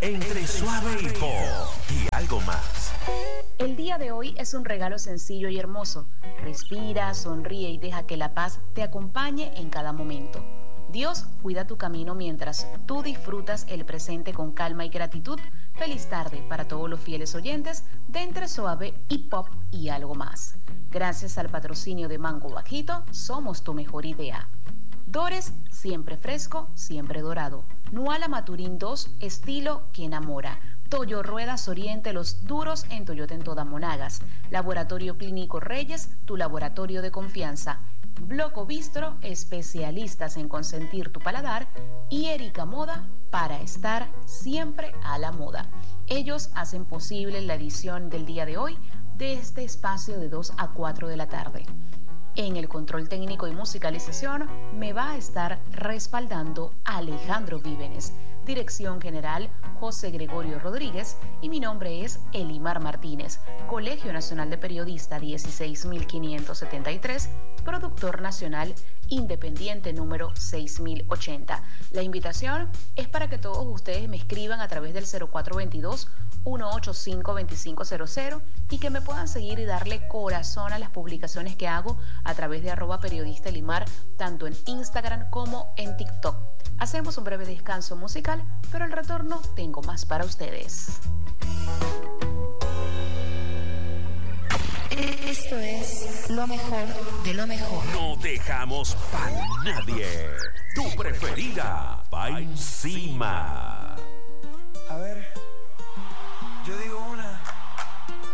Entre suave y pop y algo más. El día de hoy es un regalo sencillo y hermoso. Respira, sonríe y deja que la paz te acompañe en cada momento. Dios cuida tu camino mientras tú disfrutas el presente con calma y gratitud. Feliz tarde para todos los fieles oyentes de Entre Suave y Pop y algo más. Gracias al patrocinio de Mango Bajito, somos tu mejor idea. Dores, siempre fresco, siempre dorado. Nuala Maturín 2, estilo que enamora. Toyo Ruedas Oriente, los duros en Toyota en toda Monagas. Laboratorio Clínico Reyes, tu laboratorio de confianza. Bloco Bistro, especialistas en consentir tu paladar. Y Erika Moda, para estar siempre a la moda. Ellos hacen posible la edición del día de hoy de este espacio de 2 a 4 de la tarde. En el control técnico y musicalización me va a estar respaldando Alejandro Vívenes. Dirección general José Gregorio Rodríguez y mi nombre es Elimar Martínez, Colegio Nacional de Periodistas 16573, productor nacional independiente número 6080. La invitación es para que todos ustedes me escriban a través del 0422-185-2500 y que me puedan seguir y darle corazón a las publicaciones que hago a través de @periodistaelimar, tanto en Instagram como en TikTok. Hacemos un breve descanso musical, pero al retorno tengo más para ustedes. Esto es lo mejor de lo mejor. No dejamos pa' nadie. Tu preferida va encima. A ver.